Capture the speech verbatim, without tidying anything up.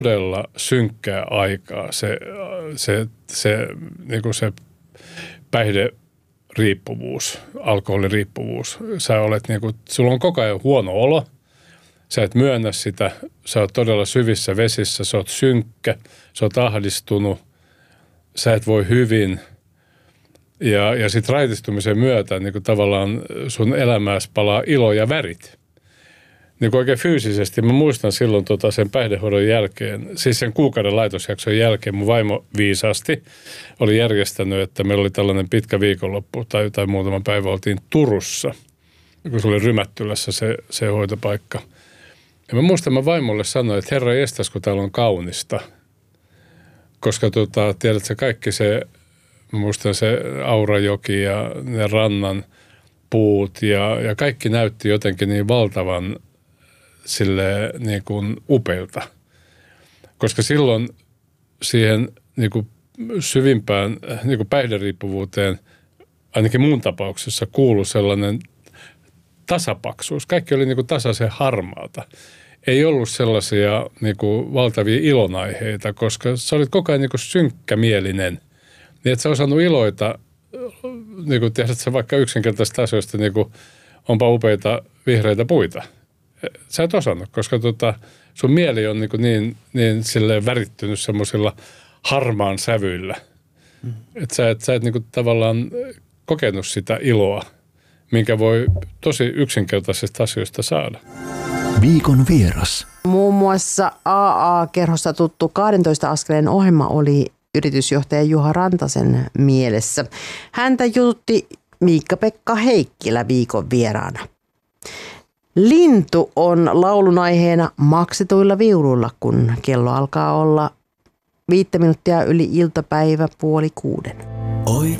todella synkkää aikaa se, se, se, niin kuin se päihderiippuvuus, alkoholiriippuvuus. Sä olet niin kuin, sulla on koko ajan huono olo, sä et myönnä sitä, sä oot todella syvissä vesissä, sä oot synkkä, sä oot ahdistunut, sä et voi hyvin. Ja, ja sitten raitistumisen myötä niin kuin tavallaan sun elämääsi palaa ilo ja värit. Niin kuin oikein fyysisesti. Mä muistan silloin tota sen päihdehoidon jälkeen, siis sen kuukauden laitosjakson jälkeen mun vaimo viisaasti oli järjestänyt, että meillä oli tällainen pitkä viikonloppu tai jotain muutama päivä oltiin Turussa, kun se oli Rymättylässä se, se hoitopaikka. Ja mä muistan, mä vaimolle sanoin, että herra estäs, kun täällä on kaunista. Koska tota, tiedätkö, kaikki se, mä muistan se Aurajoki ja ne rannan puut ja, ja kaikki näytti jotenkin niin valtavan sille niin kuin upeilta. Koska silloin siihen niin kuin syvimpään niin kuin päihderiippuvuuteen, ainakin mun tapauksessa, kuului sellainen tasapaksuus. Kaikki oli niin kuin tasaisen harmaata. Ei ollut sellaisia niin kuin valtavia ilonaiheita, koska sä olit koko ajan niin kuin synkkämielinen. Niin että sä osannut iloita, niin kuin tiedät sä vaikka yksinkertaisista asioista, niin kuin onpa upeita vihreitä puita. Sä et osannut, koska tota, sun mieli on niin, niin, niin silleen värittynyt semmoisilla harmaan sävyillä. Mm. Että sä et, sä et niin kuin tavallaan kokenut sitä iloa, minkä voi tosi yksinkertaisista asioista saada. Viikon vieras. Muun muassa A A-kerhossa tuttu kahdentoista askeleen ohjelma oli yritysjohtaja Juha Rantasen mielessä. Häntä jututti Miikka-Pekka Heikkilä viikon vieraana. Lintu on laulun aiheena maksetuilla viuluilla, kun kello alkaa olla viittä minuuttia yli iltapäivä puoli kuuden. Oi